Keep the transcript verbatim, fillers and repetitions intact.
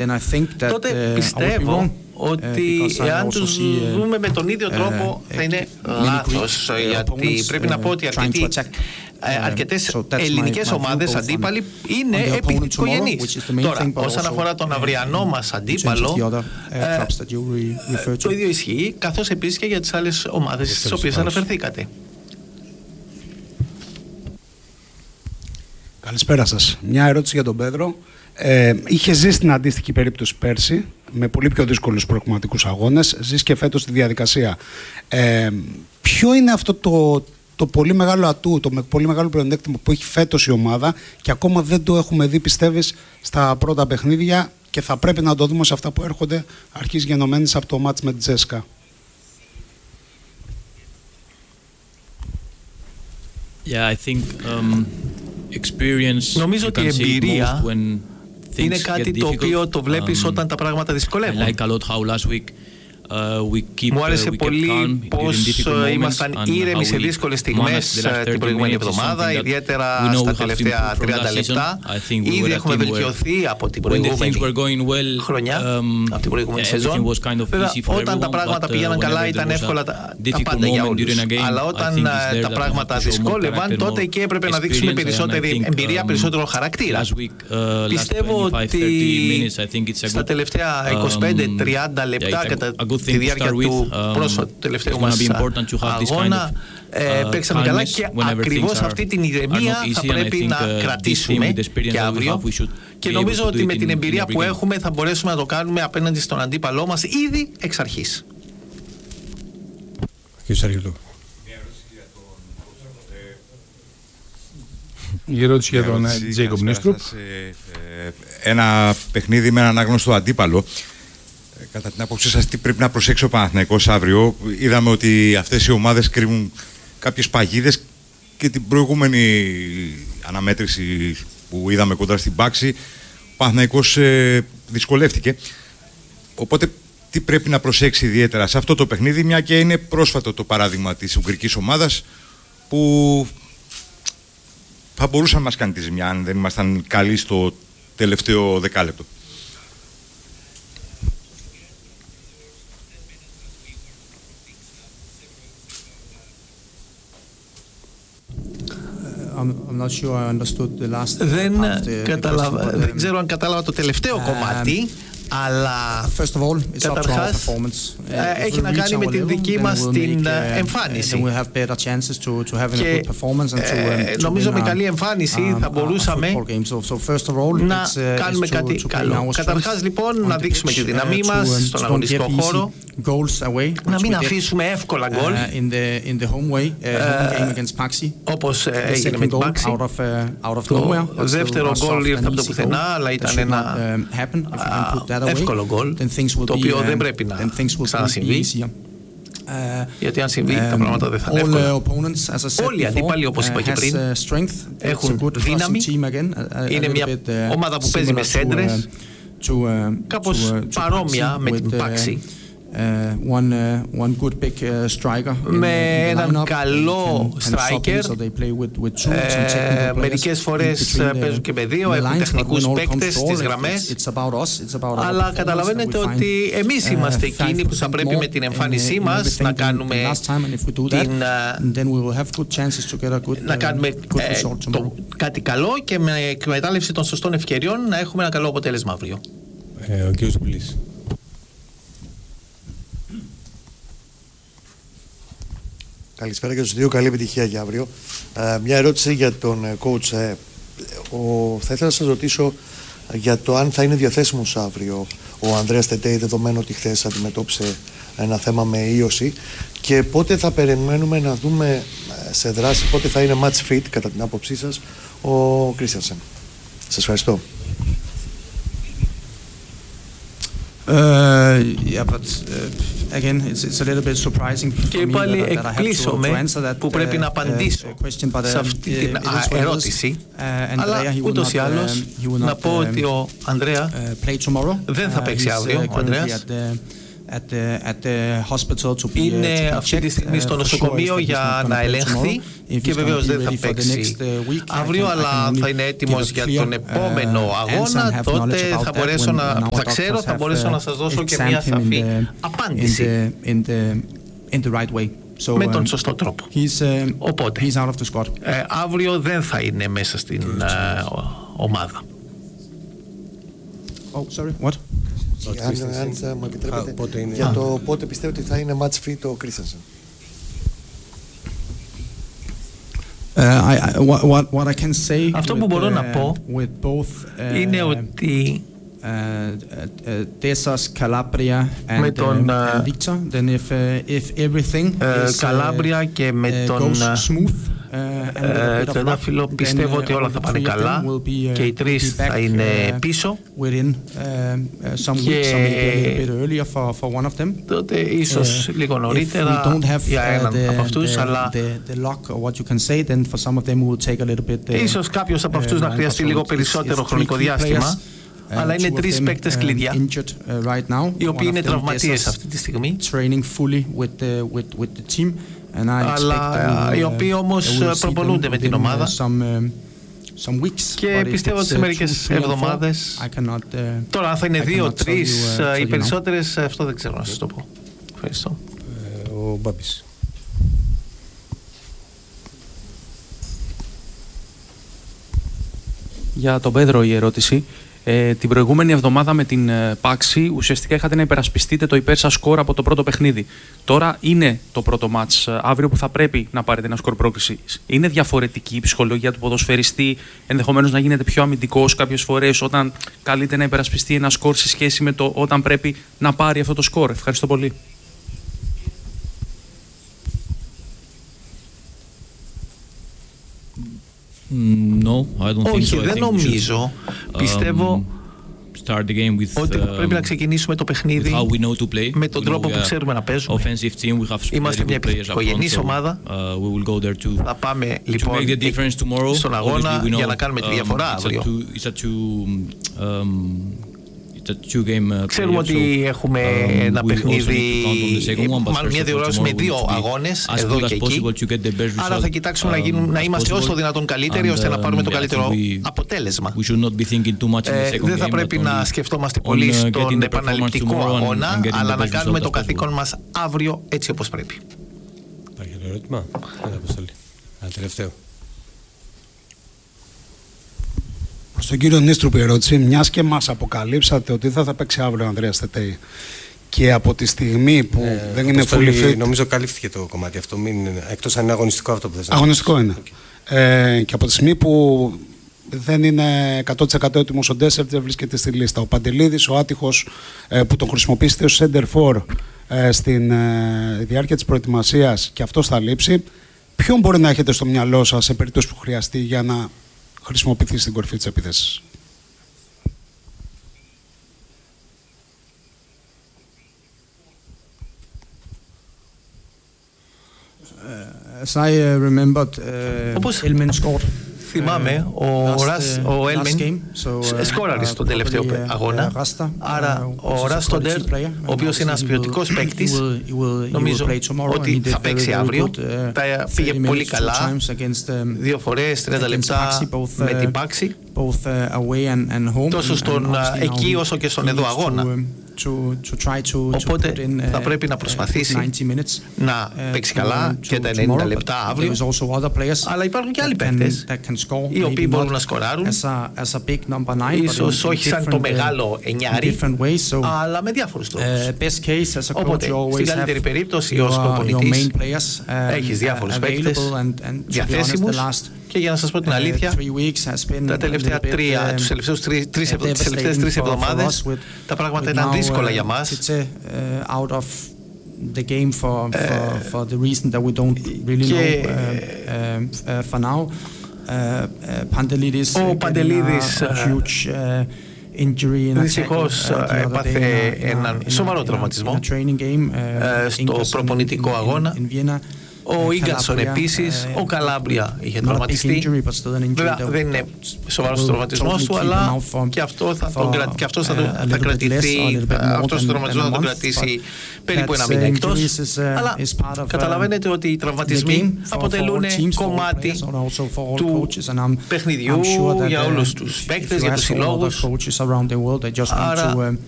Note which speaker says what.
Speaker 1: τότε πιστεύω ότι εάν τους δούμε με τον ίδιο τρόπο θα είναι λάθος, γιατί πρέπει να πω ότι αρκετοί αρκετές ελληνικές ομάδες αντίπαλοι είναι επιθυμικογενείς. Τώρα, όσον αφορά τον αυριανό μας αντίπαλο, το ίδιο ισχύει, καθώς επίσης και για τις άλλες ομάδες στις οποίες αναφερθήκατε.
Speaker 2: Καλησπέρα σας. Μια ερώτηση για τον Πέδρο. Ε, είχε ζήσει την αντίστοιχη περίπτωση πέρσι, με πολύ πιο δύσκολους προηγουματικούς αγώνες. Ζεις και φέτος τη διαδικασία. Ε, ποιο είναι αυτό το, το πολύ μεγάλο ατού, το με πολύ μεγάλο πλεονέκτημα που έχει φέτος η ομάδα και ακόμα δεν το έχουμε δει, πιστεύεις, στα πρώτα παιχνίδια και θα πρέπει να το δούμε σε αυτά που έρχονται αρχής γενομένης από το μάτς με τη Τζέσκα?
Speaker 3: Yeah, I think, um, experience,
Speaker 1: νομίζω ότι η εμπειρία είναι
Speaker 3: things
Speaker 1: κάτι
Speaker 3: get
Speaker 1: το οποίο
Speaker 3: difficult.
Speaker 1: το βλέπεις
Speaker 3: Um,
Speaker 1: όταν τα πράγματα
Speaker 3: I
Speaker 1: δυσκολεύουν.
Speaker 3: like a lot how last week uh, we keep,
Speaker 1: Μου άρεσε
Speaker 3: uh, we kept
Speaker 1: πολύ
Speaker 3: calm
Speaker 1: πως
Speaker 3: during difficult moments
Speaker 1: ήμασταν
Speaker 3: and
Speaker 1: ήρεμοι
Speaker 3: how
Speaker 1: σε
Speaker 3: we
Speaker 1: δύσκολες
Speaker 3: managed
Speaker 1: στιγμές
Speaker 3: the last
Speaker 1: την
Speaker 3: thirty
Speaker 1: προηγούμενη
Speaker 3: minutes is
Speaker 1: εβδομάδα,
Speaker 3: something that
Speaker 1: ιδιαίτερα
Speaker 3: we know we
Speaker 1: στα
Speaker 3: have
Speaker 1: τελευταία
Speaker 3: improved from
Speaker 1: τριάντα
Speaker 3: last
Speaker 1: λεπτά.
Speaker 3: season. I think we
Speaker 1: Ήδη
Speaker 3: were a
Speaker 1: έχουμε
Speaker 3: team where
Speaker 1: βελτιωθεί από την
Speaker 3: when the things
Speaker 1: προηγούμενη
Speaker 3: were going well,
Speaker 1: χρονιά,
Speaker 3: um,
Speaker 1: από την προηγούμενη
Speaker 3: yeah,
Speaker 1: σεζόν.
Speaker 3: everything was kind of
Speaker 1: Βέβαια,
Speaker 3: easy for
Speaker 1: όταν τα
Speaker 3: everyone,
Speaker 1: πράγματα
Speaker 3: but, uh,
Speaker 1: πήγαιναν καλά
Speaker 3: whenever
Speaker 1: ήταν
Speaker 3: there was
Speaker 1: εύκολα
Speaker 3: a
Speaker 1: τα, τα
Speaker 3: difficult
Speaker 1: πάντα για
Speaker 3: moment
Speaker 1: όλους.
Speaker 3: during a game,
Speaker 1: Αλλά
Speaker 3: I
Speaker 1: όταν
Speaker 3: think it's there
Speaker 1: τα
Speaker 3: that we
Speaker 1: πράγματα
Speaker 3: have to show more
Speaker 1: δυσκόλευαν,
Speaker 3: character,
Speaker 1: τότε
Speaker 3: more
Speaker 1: εκεί έπρεπε να δείξουμε
Speaker 3: experience,
Speaker 1: περισσότερη
Speaker 3: and I think,
Speaker 1: εμπειρία,
Speaker 3: um,
Speaker 1: περισσότερο χαρακτήρα.
Speaker 3: last week, uh, last
Speaker 1: Πιστεύω
Speaker 3: twenty-five,
Speaker 1: ότι
Speaker 3: thirty minutes, I think it's a
Speaker 1: στα
Speaker 3: good,
Speaker 1: τελευταία είκοσι πέντε τριάντα
Speaker 3: um,
Speaker 1: λεπτά
Speaker 3: yeah,
Speaker 1: κατά
Speaker 3: a good thing
Speaker 1: τη
Speaker 3: to
Speaker 1: διάρκεια
Speaker 3: start
Speaker 1: του
Speaker 3: with. Um,
Speaker 1: πρόσφατου τελευταίου
Speaker 3: it's
Speaker 1: μας
Speaker 3: gonna be important to have this kind
Speaker 1: αγώνα,
Speaker 3: of,
Speaker 1: ε,
Speaker 3: uh,
Speaker 1: παίξαμε καλά
Speaker 3: calmness
Speaker 1: και
Speaker 3: whenever
Speaker 1: ακριβώς
Speaker 3: things are-
Speaker 1: αυτή την
Speaker 3: are
Speaker 1: ηρεμία
Speaker 3: not
Speaker 1: θα
Speaker 3: easy, and I
Speaker 1: πρέπει
Speaker 3: think,
Speaker 1: να
Speaker 3: uh, this team
Speaker 1: κρατήσουμε
Speaker 3: with the experience
Speaker 1: και
Speaker 3: that we
Speaker 1: αύριο.
Speaker 3: have, we should
Speaker 1: Και
Speaker 3: be able
Speaker 1: νομίζω
Speaker 3: to do
Speaker 1: ότι
Speaker 3: it
Speaker 1: με
Speaker 3: in-
Speaker 1: την
Speaker 3: in
Speaker 1: εμπειρία
Speaker 3: every
Speaker 1: που
Speaker 3: game.
Speaker 1: έχουμε θα μπορέσουμε να το κάνουμε απέναντι στον αντίπαλό μας ήδη εξ αρχής.
Speaker 4: Κύριε Σαργελού. Η ερώτηση για τον Τζέικομπ Νίστρουπ.
Speaker 5: Ένα παιχνίδι με έναν άγνωστο αντίπαλο. Κατά την άποψή σας, τι πρέπει να προσέξει ο Παναθηναϊκός αύριο? Είδαμε ότι αυτές οι ομάδες κρύβουν κάποιες παγίδες και την προηγούμενη αναμέτρηση που είδαμε κοντά στην Πάξη, ο Παναθηναϊκός ε, δυσκολεύτηκε. Οπότε τι πρέπει να προσέξει ιδιαίτερα σε αυτό το παιχνίδι, μια και είναι πρόσφατο το παράδειγμα της ουγγρικής ομάδας που θα μπορούσε να μας κάνει τη ζημιά αν δεν ήμασταν καλοί στο τελευταίο δεκάλεπτο.
Speaker 1: Δεν, καταλάβα, δεν ξέρω αν κατάλαβα το τελευταίο κομμάτι, αλλά καταρχάς έχει να κάνει με την δική μας την εμφάνιση. Και ε, νομίζω με καλή εμφάνιση θα μπορούσαμε να κάνουμε κάτι καλό. Καταρχάς λοιπόν να δείξουμε τη δύναμή μας στον αγωνιστικό χώρο, να μην αφήσουμε εύκολα γκολ, όπως έγινε με την Πάξη. Το δεύτερο γκολ ήρθε από το πουθενά, αλλά ήταν ένα εύκολο γκολ, το οποίο δεν πρέπει να ξανασυμβεί. Γιατί αν συμβεί τα πράγματα δεν θα είναι εύκολα. Όλοι οι αντίπαλοι, όπως είπα και πριν, έχουν δύναμη. Είναι μια ομάδα που παίζει με σέντρες, κάπως παρόμοια με την Πάξη. Uh, one, uh, one good big, uh, striker με έναν καλό striker. Μερικές φορές παίζουν και με δύο, έχουν τεχνικούς παίκτες στις γραμμές, αλλά καταλαβαίνετε ότι εμείς είμαστε εκείνοι που θα πρέπει με την εμφάνισή μας να κάνουμε να κάνουμε κάτι καλό και με εκμετάλλευση των σωστών ευκαιριών να έχουμε ένα καλό αποτέλεσμα αύριο.
Speaker 4: Ο κύριος Πουλής.
Speaker 6: Καλησπέρα και στους δύο, καλή επιτυχία για αύριο. Ε, μια ερώτηση για τον coach. Ε, ο, θα ήθελα να σας ρωτήσω για το αν θα είναι διαθέσιμος αύριο ο Ανδρέας Τετέι, δεδομένου ότι χθες αντιμετώπισε ένα θέμα με ίωση, και πότε θα περιμένουμε να δούμε σε δράση, πότε θα είναι match fit κατά την άποψή σας ο Κρίστιανσεν. Σας ευχαριστώ.
Speaker 7: Uh, yeah, but uh, again, it's, it's a little bit surprising for me that, that I have to, to answer that
Speaker 1: που πρέπει να απαντήσω
Speaker 7: uh, question, but, uh,
Speaker 1: σε αυτή την
Speaker 7: uh,
Speaker 1: ερώτηση.
Speaker 7: Uh,
Speaker 1: Αλλά ούτως ή άλλως να πω ότι ο Ανδρέα δεν θα παίξει αύριο. Ο Ανδρέας είναι αυτή τη στιγμή στο νοσοκομείο για να ελεγχθεί και βεβαίως δεν θα παίξει αύριο, αλλά θα είναι έτοιμος για τον επόμενο αγώνα. Τότε θα μπορέσω να, θα ξέρω, θα μπορέσω να σας δώσω και μια σαφή απάντηση με τον σωστό τρόπο. Οπότε, ε, αύριο δεν θα είναι μέσα στην ε, ομάδα.
Speaker 7: Oh, sorry, what?
Speaker 6: Αν, αν θα μου επιτρέπετε, ah, για το πότε πιστεύετε ότι θα είναι match fit ο Christensen.
Speaker 7: Uh, I, what, what I can say
Speaker 1: Αυτό που μπορώ να πω είναι ότι
Speaker 7: Dessas, Calabria and Victor, then if if everything
Speaker 1: Calabria και με τον τον άφιλο πιστεύω ότι όλα θα πάνε καλά και οι τρεις θα είναι πίσω και τότε ίσως λίγο νωρίτερα για έναν από αυτούς, αλλά ίσως κάποιος από αυτούς να χρειαστεί λίγο περισσότερο χρονικό διάστημα. Αλλά είναι τρεις παίκτες κλειδιά, οι οποίοι είναι τραυματίες αυτή τη στιγμή, αλλά οι οποίοι όμως προπονούνται με την ομάδα και πιστεύω ότι σε μερικές εβδομάδες, τώρα αν θα είναι δύο, τρεις οι περισσότερες, αυτό δεν ξέρω να σας το πω. Ευχαριστώ.
Speaker 4: Ο Μπάμπης.
Speaker 8: Για τον Πέδρο η ερώτηση. Ε, την προηγούμενη εβδομάδα με την ε, Πάξη ουσιαστικά είχατε να υπερασπιστείτε το υπέρ σας σκορ από το πρώτο παιχνίδι. Τώρα είναι το πρώτο μάτς ε, αύριο που θα πρέπει να πάρετε ένα σκορ πρόκριση. Είναι διαφορετική η ψυχολογία του ποδοσφαιριστή, ενδεχομένως να γίνεται πιο αμυντικός κάποιες φορές όταν καλείται να υπερασπιστεί ένα σκορ σε σχέση με το όταν πρέπει να πάρει αυτό το σκορ. Ευχαριστώ πολύ.
Speaker 3: No, I don't think
Speaker 1: Όχι,
Speaker 3: so.
Speaker 1: δεν νομίζω. Um, Πιστεύω
Speaker 3: start the game with,
Speaker 1: ότι
Speaker 3: um,
Speaker 1: πρέπει να ξεκινήσουμε το παιχνίδι
Speaker 3: how we know to play.
Speaker 1: με τον
Speaker 3: we
Speaker 1: τρόπο
Speaker 3: know
Speaker 1: που ξέρουμε να παίζουμε.
Speaker 3: Team, we have
Speaker 1: Είμαστε μια οικογενής ομάδα.
Speaker 3: Uh, we will go there to,
Speaker 1: θα πάμε λοιπόν
Speaker 3: tomorrow,
Speaker 1: στον αγώνα για να κάνουμε τη διαφορά um, αύριο. Ξέρουμε ότι έχουμε ένα παιχνίδι, μάλλον μια διοργάνωση με δύο αγώνες εδώ και εκεί, άρα θα κοιτάξουμε να, γίνουν, να είμαστε όσο δυνατόν καλύτεροι ώστε να πάρουμε το καλύτερο αποτέλεσμα. Ε, δεν θα πρέπει να σκεφτόμαστε πολύ στον επαναληπτικό αγώνα, αλλά να κάνουμε το καθήκον μας αύριο έτσι όπως πρέπει.
Speaker 4: Υπάρχει ένα ερώτημα? Ένα αποστολή. Ένα τελευταίο.
Speaker 2: Στον κύριο Νίστρουπη ερώτηση, μιας και μας αποκαλύψατε ότι δεν θα παίξει αύριο ο Ανδρέας Τετέι και από τη στιγμή που ε, δεν είναι fully fit...
Speaker 4: Νομίζω καλύφθηκε το κομμάτι αυτό, μην, εκτός αν είναι αγωνιστικό αυτό που θες να πεις.
Speaker 2: Αγωνιστικό είναι. Okay. Ε, και από τη στιγμή που δεν είναι εκατό τοις εκατό έτοιμος ο Ντέσσερτ, δεν βρίσκεται στη λίστα. Ο Παντελίδης, ο άτυχος ε, που τον χρησιμοποιήσετε ως center for ε, στην ε, διάρκεια της προετοιμασίας και αυτός θα λείψει, ποιον μπορεί να έχετε στο μυαλό σας σε περίπτωση που χρειαστεί για να χρησιμοποιηθεί στην κορυφή της επίθεσης?
Speaker 7: As I remembered, Elmen scored.
Speaker 1: Θυμάμαι, ο Έλμιν σκόραρε στον τελευταίο αγώνα, άρα ο Ράστοντερ, ο οποίος είναι ένας ποιοτικός παίκτης, νομίζω ότι θα παίξει αύριο. Πήγε πολύ καλά, δύο φορές, τριάντα λεπτά με την Πάξη, τόσο στον εκεί όσο και στον εδώ αγώνα. Οπότε θα πρέπει να προσπαθήσει να παίξει καλά και τα ενενήντα λεπτά αύριο. Αλλά υπάρχουν και άλλοι παίκτες οι οποίοι μπορούν να σκοράρουν, ίσως όχι σαν το μεγάλο εννιάρι, αλλά με διάφορους τρόπους. Οπότε στην καλύτερη περίπτωση ως προπονητής έχεις διάφορους παίκτες διαθέσιμους. Και για να σας πω την αλήθεια, τα τελευταία τρία, τους τελευταίους τρεις, τρεις, τις τελευταίες τρεις εβδομάδες τα πράγματα ήταν δύσκολα για μας.
Speaker 7: The game for for for the reason that we don't really know uh, uh, for now. Πανtelidis,
Speaker 1: ο Παντελίδης δυστυχώς έπαθε έναν σοβαρό τραυματισμό στο προπονητικό αγώνα Ο Ίγκανσον επίσης, ο Καλάμπρια είχε τραυματιστεί. Βέβαια δεν είναι σοβαρός ο τραυματισμός του, αλλά και αυτό θα, τον, και αυτός θα, τον, θα κρατηθεί, αυτός ο τραυματισμός θα τον κρατήσει περίπου ένα μήνα εκτός. Αλλά καταλαβαίνετε ότι οι τραυματισμοί αποτελούν κομμάτι του παιχνιδιού για όλους τους παίκτες, για τους συλλόγους. Άρα